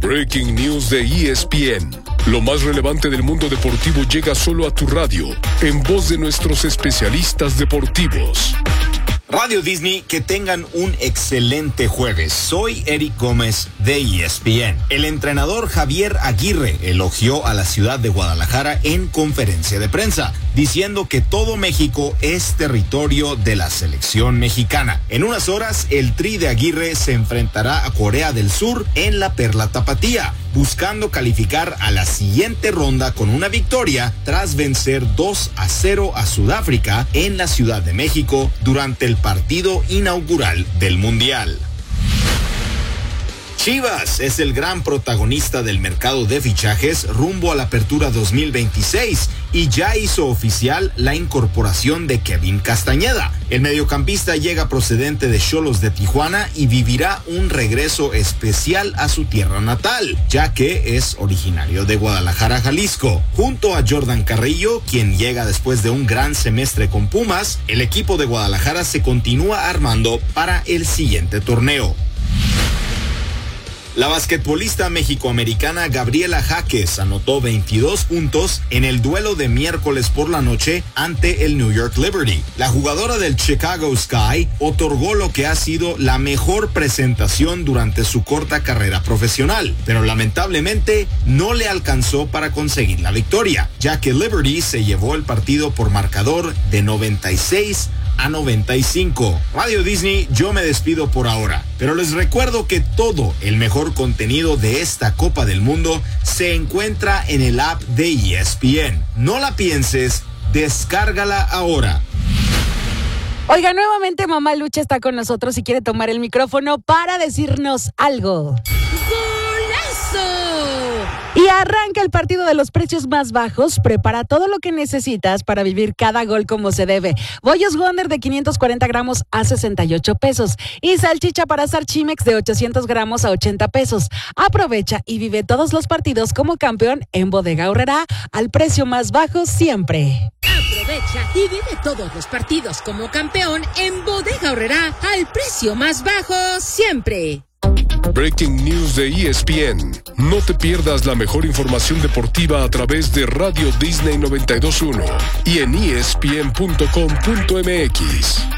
Breaking News de ESPN. Lo más relevante del mundo deportivo llega solo a tu radio, en voz de nuestros especialistas deportivos. Radio Disney, que tengan un excelente jueves. Soy Eric Gómez de ESPN. El entrenador Javier Aguirre elogió a la ciudad de Guadalajara en conferencia de prensa, diciendo que todo México es territorio de la selección mexicana. En unas horas, el Tri de Aguirre se enfrentará a Corea del Sur en la Perla Tapatía, buscando calificar a la siguiente ronda con una victoria tras vencer 2-0 a Sudáfrica en la Ciudad de México durante el partido inaugural del Mundial. Chivas es el gran protagonista del mercado de fichajes rumbo a la apertura 2026 y ya hizo oficial la incorporación de Kevin Castañeda. El mediocampista llega procedente de Xolos de Tijuana y vivirá un regreso especial a su tierra natal, ya que es originario de Guadalajara, Jalisco. Junto a Jordan Carrillo, quien llega después de un gran semestre con Pumas, el equipo de Guadalajara se continúa armando para el siguiente torneo. La basquetbolista mexicoamericana Gabriela Jaques anotó 22 puntos en el duelo de miércoles por la noche ante el New York Liberty. La jugadora del Chicago Sky otorgó lo que ha sido la mejor presentación durante su corta carrera profesional, pero lamentablemente no le alcanzó para conseguir la victoria, ya que Liberty se llevó el partido por marcador de 96-95. Radio Disney, yo me despido por ahora, pero les recuerdo que todo el mejor contenido de esta Copa del Mundo se encuentra en el app de ESPN. No la pienses, descárgala ahora. Oiga, nuevamente Mamá Lucha está con nosotros y quiere tomar el micrófono para decirnos algo. Y arranca el partido de los precios más bajos. Prepara todo lo que necesitas para vivir cada gol como se debe. Bollos Wonder de 540 gramos a 68 pesos. Y salchicha para asar Chimex de 800 gramos a 80 pesos. Aprovecha y vive todos los partidos como campeón en Bodega Aurrerá al precio más bajo siempre. Aprovecha y vive todos los partidos como campeón en Bodega Aurrerá al precio más bajo siempre. Breaking News de ESPN. No te pierdas la mejor información deportiva a través de Radio Disney 92.1 y en ESPN.com.mx.